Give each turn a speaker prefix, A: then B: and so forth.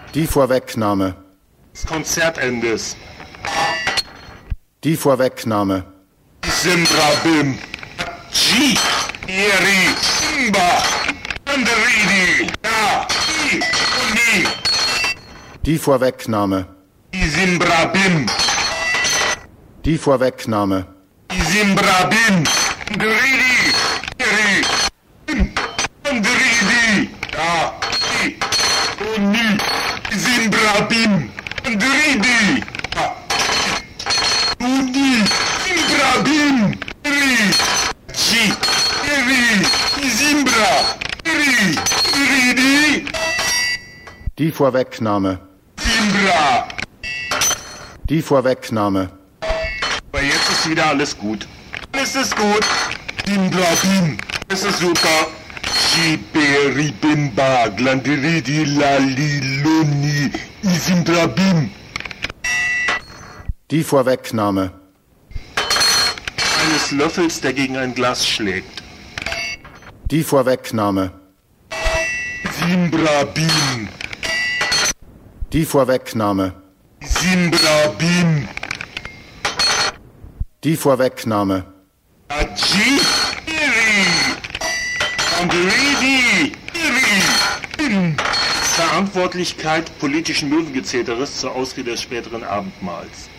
A: Die Vorwegnahme.
B: Des Konzertendes.
A: Die Vorwegnahme.
B: Simbrabim. G. Eri. Simba. Anderidi. Da. I. Uni.
A: Die Vorwegnahme.
B: Simbrabim.
A: Die Vorwegnahme.
B: Simbrabim. Anderidi. Eri. Anderidi. Da. I. Uni. Simbrabim. Anderidi. Da. Uni. Simbrabim. Eri. G. Eri. Simbra. Eri. Anderidi.
A: Die Vorwegnahme.
B: Simbra.
A: Die Vorwegnahme.
B: Aber jetzt ist wieder alles gut. Alles ist gut. Simbrabim. Es ist super. Shiberibimba. Glandiridi laliloni. Simbrabim.
A: Die Vorwegnahme.
B: Eines Löffels, der gegen ein Glas schlägt.
A: Die Vorwegnahme.
B: Simbrabim.
A: Die Vorwegnahme.
B: Simbrabim.
A: Die Vorwegnahme.
B: Aji. Iri. Anderidi. Iri. Verantwortlichkeit politischen Löwengezeteres zur Ausrede des späteren Abendmahls.